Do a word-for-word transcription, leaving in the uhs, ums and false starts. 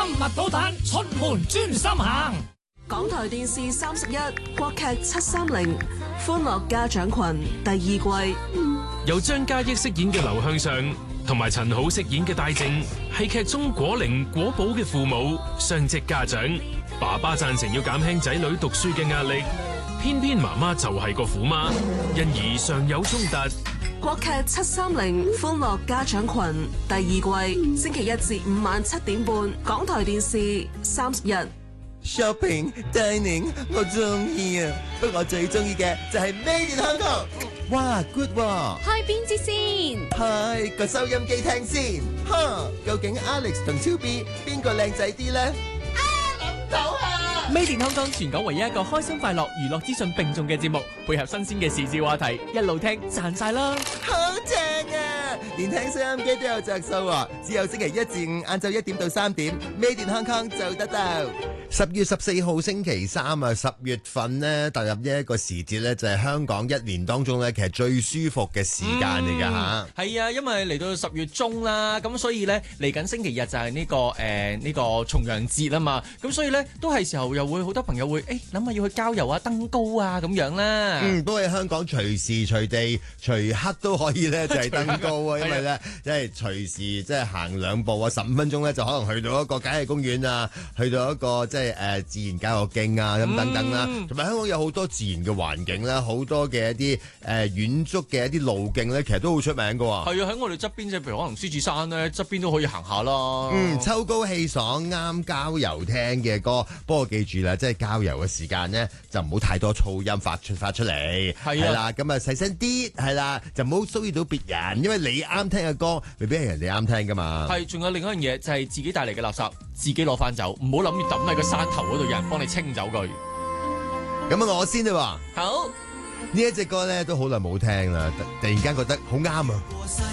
生物導彈出門專心行。 港台電視三十一國劇七三零歡樂家長群第二季， 由張嘉益飾演嘅劉向上同埋陳好飾演嘅戴正，係劇中果靈果寶嘅父母，雙職家長。爸爸贊成要減輕仔女讀書嘅壓力，偏偏媽媽就係個虎媽，因而常有衝突。 國劇七三零歡樂家長群第二季，星期一至五晚七點半，港台電視三十一。 Shopping dining 我中意啊，不過我最中意嘅就係 Made in Hong Kong。哇 good 喎！ 開邊支先？ 開個收音機聽先。哈，究竟 Alex 同 two B 邊個靚仔啲咧？啊，諗到啊 ！Made in Hong Kong 全港唯一一個開心快樂娛樂資訊並重嘅節目，配合新鮮嘅時事話題，一路聽賺晒啦！ 好正啊！連聽收音機都有着數喎，只有星期一至五晏晝一點到三點 ，Made in Hong Kong 做得到。十月十四號星期三啊，十月份呢，踏入呢一個時節呢，就係香港一年當中呢，其實最舒服嘅時間嚟㗎吓。 係、嗯、啊，因為嚟到十月中啦，咁所以呢，嚟緊星期日就係呢、呢個誒呢、呃呢個重陽節啊嘛，咁所以呢，都係時候又會好多朋友會誒諗下要去郊遊啊、登高啊咁樣啦。 嗯，不過喺香港隨時隨地隨刻都可以呢，就係登高啊，因為呢，即係隨時即係行兩步啊，十五分鐘呢，就可能去到一個郊野公園啊，去到一個即係。誒、呃，自然教育徑啊，咁等等啦，同、嗯、埋香港有好多自然嘅環境啦，好多嘅一啲誒遠足嘅一啲路徑咧，其實都好出名噶。係啊，喺我哋側邊即係譬如可能獅子山咧，側邊都可以行下啦。嗯，秋高氣爽，啱郊遊聽嘅歌。不過記住啦，即係郊遊嘅時間咧，就唔好太多噪音發出發出嚟。係啊，啦，咁啊細聲啲，係啦，就唔好騷擾到別人，因為你啱聽嘅歌未必係人哋啱聽噶嘛。係，仲有另一樣嘢就係、是、自己帶嚟嘅垃圾，自己攞翻走，唔好諗住抌喺個山頭嗰度，有人幫你清走佢。咁啊，我先啦。好，呢一隻歌咧都好耐冇聽啦，突然間覺得好啱啊。